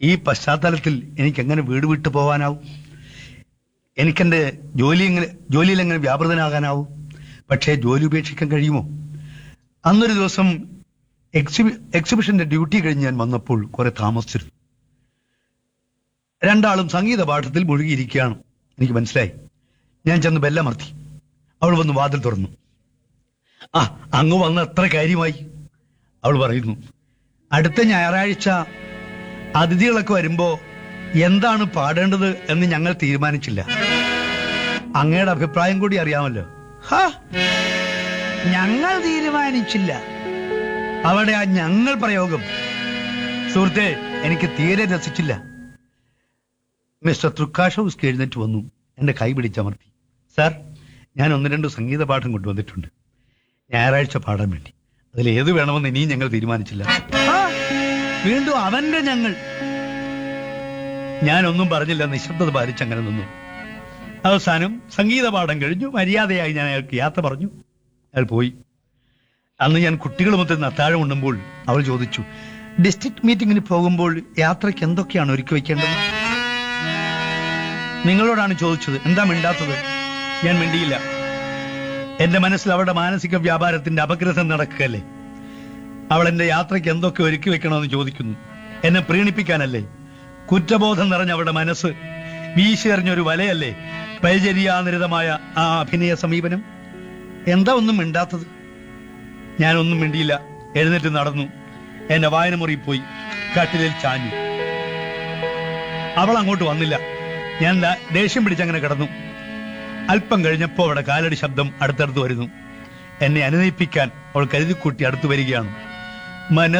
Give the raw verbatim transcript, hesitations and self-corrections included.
ഈ പശ്ചാത്തലത്തിൽ എനിക്ക് എങ്ങനെ വീട് വിട്ടു പോകാനാവും? എനിക്കെന്റെ ജോലി എങ്ങനെ ജോലിയിൽ എങ്ങനെ വ്യാപൃതനാകാനാവും? പക്ഷേ ജോലി ഉപേക്ഷിക്കാൻ കഴിയുമോ? അന്നൊരു ദിവസം എക്സിബി എക്സിബിഷന്റെ ഡ്യൂട്ടി കഴിഞ്ഞ് ഞാൻ വന്നപ്പോൾ കുറെ താമസിച്ചിരുന്നു. രണ്ടാളും സംഗീത പാഠത്തിൽ മുഴുകിയിരിക്കുകയാണ്. എനിക്ക് മനസ്സിലായി. ഞാൻ ചെന്ന് ബെല്ലമർത്തി. അവൾ വന്ന് വാതിൽ തുറന്നു. ആ, അങ്ങ് വന്ന് എത്ര കാര്യമായി? അവൾ പറയുന്നു, അടുത്ത ഞായറാഴ്ച അതിഥികളൊക്കെ വരുമ്പോ എന്താണ് പാടേണ്ടത് എന്ന് ഞങ്ങൾ തീരുമാനിച്ചില്ല. അങ്ങയുടെ അഭിപ്രായം കൂടി അറിയാമല്ലോ. ഹാ, ഞങ്ങൾ തീരുമാനിച്ചില്ല. അവിടെ ആ ഞങ്ങൾ പ്രയോഗം സുഹൃത്തെ എനിക്ക് തീരെ രസിച്ചില്ല. മിസ്റ്റർ തൃക്കാഷോവ്സ്കി എഴുന്നേറ്റ് വന്നു, എന്റെ കൈ പിടിച്ചമർത്തി. സാർ, ഞാൻ ഒന്ന് രണ്ട് സംഗീത പാഠം കൊണ്ടുവന്നിട്ടുണ്ട്, ഞായറാഴ്ച പാടാൻ വേണ്ടി. അതിൽ ഏത് വേണമെന്ന് ഇനിയും ഞങ്ങൾ തീരുമാനിച്ചില്ല. വീണ്ടും അവന്റെ ഞങ്ങൾ. ഞാനൊന്നും പറഞ്ഞില്ല, നിശബ്ദത പാലിച്ചങ്ങനെ നിന്നു. അവസാനം സംഗീത പാഠം കഴിഞ്ഞു. മര്യാദയായി ഞാൻ അയാൾക്ക് യാത്ര പറഞ്ഞു. അയാൾ പോയി. അന്ന് ഞാൻ കുട്ടികളുമൊത്ത് അത്താഴം ഉണ്ണുമ്പോൾ അവൾ ചോദിച്ചു, ഡിസ്ട്രിക്ട് മീറ്റിംഗിന് പോകുമ്പോൾ യാത്രയ്ക്ക് എന്തൊക്കെയാണ് ഒരുക്കി വയ്ക്കേണ്ടത്? നിങ്ങളോടാണ് ചോദിച്ചത്, എന്താ മിണ്ടാത്തത്? ഞാൻ മിണ്ടിയില്ല. എന്റെ മനസ്സിൽ അവളുടെ മാനസിക വ്യാപാരത്തിന്റെ അപഗ്രഥം നടക്കുകയല്ലേ. അവൾ എന്റെ യാത്രയ്ക്ക് എന്തൊക്കെ ഒരുക്കി വെക്കണമെന്ന് ചോദിക്കുന്നു. എന്നെ പ്രീണിപ്പിക്കാനല്ലേ? കുറ്റബോധം നിറഞ്ഞ അവളുടെ മനസ്സ് വീശിയെറിഞ്ഞൊരു വലയല്ലേ പരിചര്യാനിരതമായ ആ അഭിനയ സമീപനം? എന്താ ഒന്നും മിണ്ടാത്തത്? ഞാനൊന്നും മിണ്ടിയില്ല. എഴുന്നേറ്റ് നടന്നു. എന്റെ വായന മുറി പോയി കട്ടിലിൽ ചാഞ്ഞു. അവൾ അങ്ങോട്ട് വന്നില്ല. ഞാൻ ദേഷ്യം പിടിച്ചങ്ങനെ കിടന്നു. അല്പം കഴിഞ്ഞപ്പോ അവിടെ കാലടി ശബ്ദം അടുത്തടുത്ത് വരുന്നു. എന്നെ അനുനയിപ്പിക്കാൻ അവൾ കരുതിക്കൂട്ടി അടുത്തു വരികയാണ്. മന